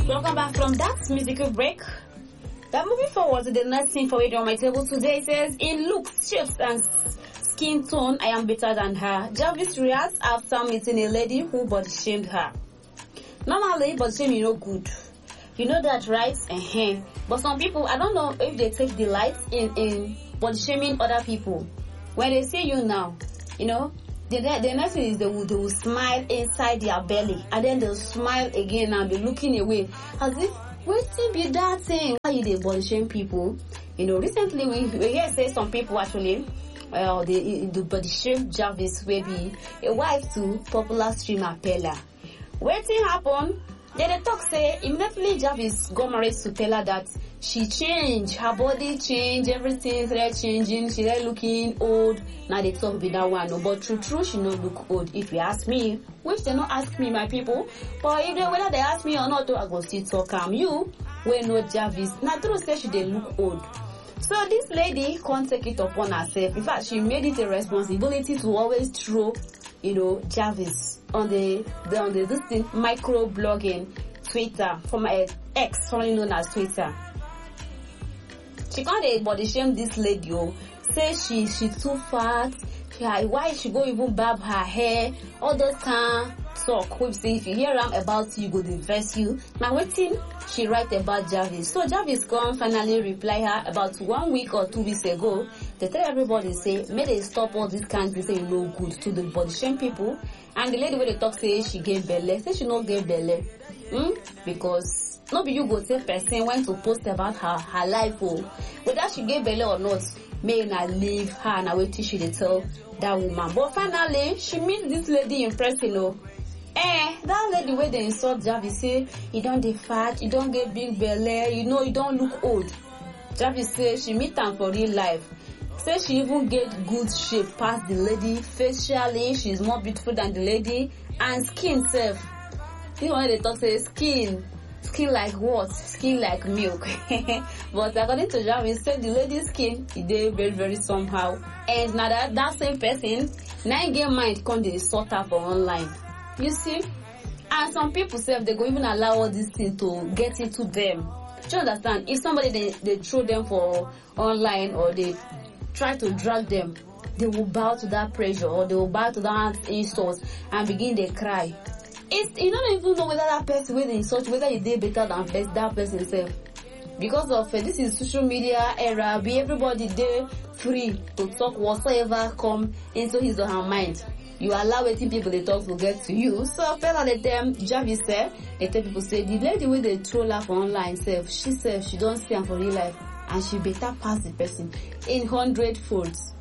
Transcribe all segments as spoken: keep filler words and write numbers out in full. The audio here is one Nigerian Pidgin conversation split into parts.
Welcome back from that musical break. That moving forward to the next thing for it on my table today. It says, in looks, shapes, and skin tone, I am better than her. Jarvis reacts after meeting a lady who body shamed her. Normally, body shaming is no good. You know that, right? Uh-huh. But some people, I don't know if they take delight in, in body shaming other people. When they see you now, you know, the, the next thing is they will, they will smile inside their belly. And then they'll smile again and be looking away. As if, waiting be that thing. Why you they body shame people? You know, recently we, we hear say some people actually, well, they, they body shame Jarvis, will be a wife to popular streamer Pella. Waiting happen. Then they talk say immediately Jarvis got married to Pella that she changed, her body changed, everything started changing, she started looking old. Now they talk with that one, no, but true true she no look old. If you ask me, which they not ask me, my people, but if they whether they ask me or not, I go still talk. am you when no Jarvis. Now true say she they look old. So this lady can't take it upon herself. In fact, she made it a responsibility to always throw, you know, Jarvis on the, the on the this thing, micro blogging Twitter, from my ex, formerly known as Twitter. She can't body shame this lady. Oh, say she she too fat. She, why she go even barb her hair? All those kind talk. We say if you hear them about you, go diverse you. Now waiting, she write about Jarvis. So Jarvis come finally reply her about one week or two weeks ago. They tell everybody say, may they stop all this kind of say you know good to the body shame people. And the lady where they talk say she gave belly. Say she not gave belly. Hmm? Because not be you go say person when to post about her her life. Oh, whether she gave belly or not, may not leave her and I wait till she they tell that woman. But finally, she meet this lady in person. You know. Eh, that lady where they insult Jarvis say, you don't dey fat, you don't get big belly, you know you don't look old. Jarvis say she meet am for real life. Say she even get good shape past the lady. Facially, she's more beautiful than the lady. And skin self. You know when they talk say skin. Skin like what? Skin like milk. But according to Jarvis, say the lady's skin is very, very somehow. And now that, that same person, now get mind come they sort her for online. You see? And some people say they go even allow all these things to get into them. Do you understand? If somebody they, they throw them for online or they try to drag them, they will bow to that pressure or they will bow to that insult and begin to cry. It's, you don't even know whether that person will insult, whether you did better than that person himself. Because of uh, this is social media era, be everybody there free to talk whatsoever come into his or her mind. You allow waiting people they talk to get to you. So fella the them Jarvis said, they tell people say the lady with the troll her for online self, she said she don't see her for real life and she better pass the person in hundred folds.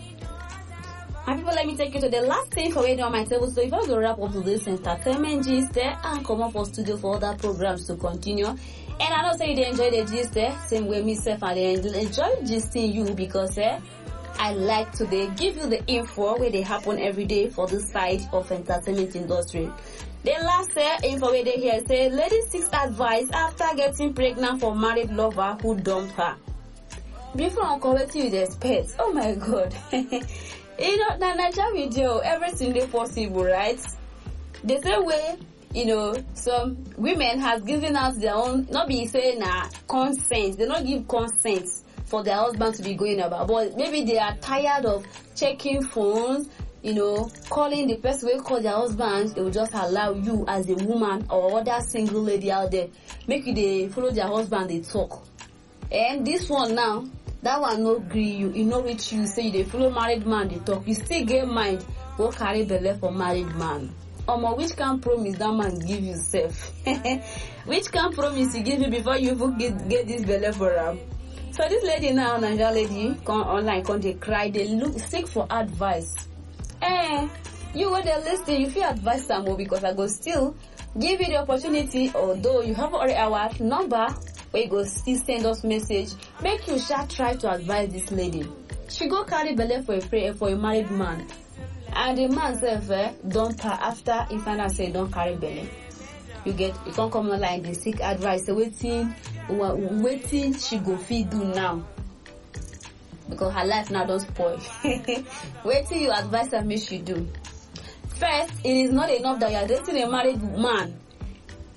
And people, let me take you to the last thing for waiting on my table. So if I was to wrap up to this entertainment gist there and come up for studio for other programs to continue. And I know say you enjoy the gist there, same way myself and they enjoy gisting you because eh, I like to they give you the info where they happen every day for this side of entertainment industry. The last uh, info where they here say lady seeks advice after getting pregnant for married lover who dumped her. Before I'm correcting you the expect. Oh my god. You know, na Naija video, everything they possible, right? The same way, you know, some women has given us their own, not be saying na consent, they not give consent for their husband to be going about, but maybe they are tired of checking phones, you know, calling the person who call their husband, they will just allow you as a woman or other single lady out there, make you they follow their husband, they talk. And this one now, that one no agree you, you know which you say they follow married man, they talk, you still get mind, go carry belly for married man. Omo, which can promise that man give you self? Which can promise he give you before you even get, get this belly for him? So this lady now, Naija lady, come online, come they cry, they look, seek for advice. Eh, you when they listen, you feel advice some more because I go still give you the opportunity, although you have already our number, where you go still send us message, make you shall try to advise this lady. She go carry belly for a prayer for a married man. And the man self eh, don't her after he find out say don't carry belly. You get, you can't come online, they seek advice, so waiting, waiting she go feed do now. Because her life now don't spoil. Waiting you advise her make she do. First, it is not enough that you are dating a married man.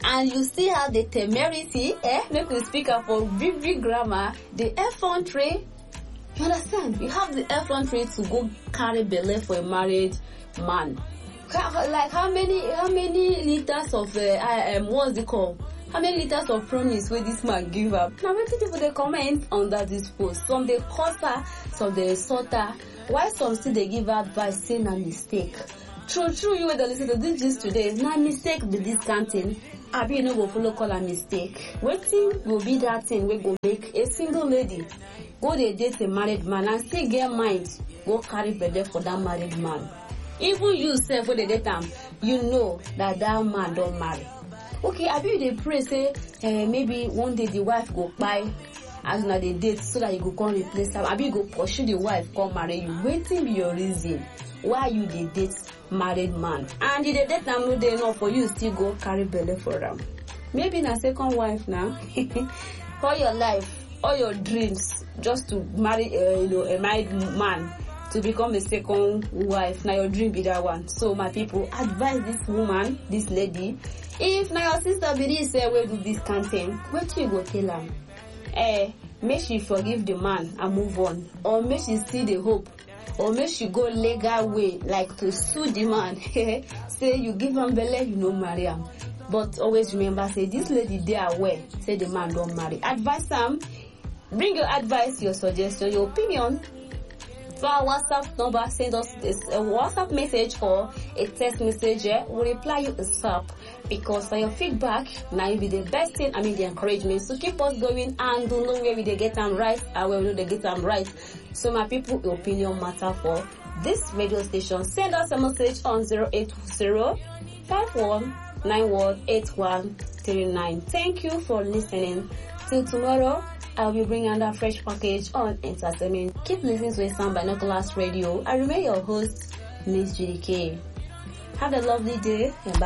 and you still have the temerity, eh? Make we speak up for big big grammar, the effrontery. You understand? You have the effrontery to go carry belle for a married man. Like how many how many liters of uh, um what's it called? How many liters of promise will this man give up? Now when people they comment under this post, some they curse her, some they insult her. Why some still they give advice saying a mistake? True, true, you will listen to this gist today. Now mistake be this canteen. I be no go follow call a mistake. Waiting will be that thing we go make a single lady go they date a married man and still get mind go carry belle for that married man. Even you self when they date them, you know that that man don't marry. Okay, I be they pray say uh, maybe one day the wife go buy as na they date so that you go come replace her. I be go pursue the wife come marry you. Waiting be your reason why you they date married man, and you they date them no day enough for you still go carry belle for them. Maybe na second wife now. All your life, all your dreams, just to marry uh, you know a married man, to become a second wife. Now your dream be that one. So my people, advise this woman, this lady, if now your sister be this say we do this campaign, what you go tell her? Eh, make she forgive the man and move on, or make she see the hope, or make she go legal way, like to sue the man. Say you give him belle, you know marry him. But always remember, say this lady they are aware, say the man don't marry. Advise them, bring your advice, your suggestion, your opinion. For our WhatsApp number, send us this a WhatsApp message or a text message. Yeah? We'll reply you ASAP, because for your feedback, now you be the best thing. I mean the encouragement. So keep us going and don't know where we they get them right and where we they get them right. So my people, your opinion matter for this radio station. Send us a message on zero eight zero five one nine one eight one three nine. Thank you for listening. Till tomorrow, I'll be bringing another fresh package on entertainment. Keep listening to Sound Binoculars Radio. I remain your host, Miss Judy K. Have a lovely day and bye.